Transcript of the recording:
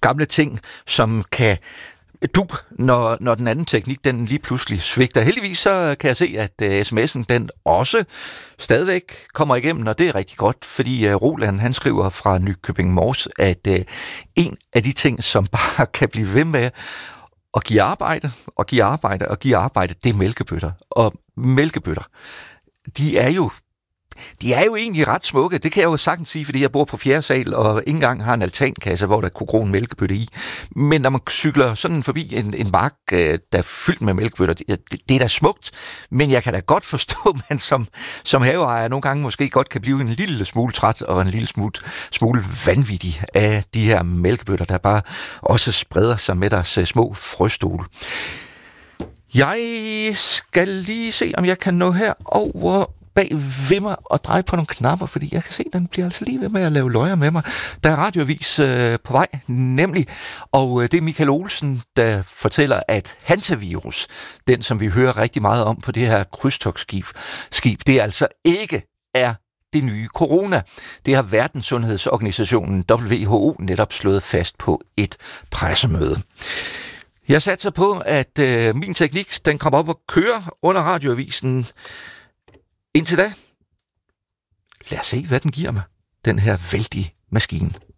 gamle ting, som kan når den anden teknik, den lige pludselig svigter. Heldigvis så kan jeg se, at sms'en, den også stadigvæk kommer igennem, og det er rigtig godt, fordi Roland, han skriver fra Nykøbing Mors, at en af de ting, som bare kan blive ved med at give arbejde, det er mælkebøtter. Og mælkebøtter, de er jo egentlig ret smukke. Det kan jeg jo sagtens sige, fordi jeg bor på 4. sal, og ikke engang har en altankasse, hvor der kunne gro en mælkebøtte i. Men når man cykler sådan forbi en mark, der er fyldt med mælkebøtter, det er da smukt. Men jeg kan da godt forstå, at man som haveejer nogle gange måske godt kan blive en lille smule træt og en lille smule vanvittig af de her mælkebøtter, der bare også spreder sig med deres små frøstole. Jeg skal lige se, om jeg kan nå her over bag ved mig og dreje på nogle knapper, fordi jeg kan se, at den bliver altså lige ved med at lave løjer med mig. Der er radioavis på vej, nemlig, og det er Michael Olsen, der fortæller, at hantavirus, den som vi hører rigtig meget om på det her krydstogtskib, det altså ikke er det nye corona. Det har Verdenssundhedsorganisationen WHO netop slået fast på et pressemøde. Jeg satser på, at min teknik, den kommer op og kører under radioavisen. Indtil da, lad os se, hvad den giver mig, den her vældige maskine.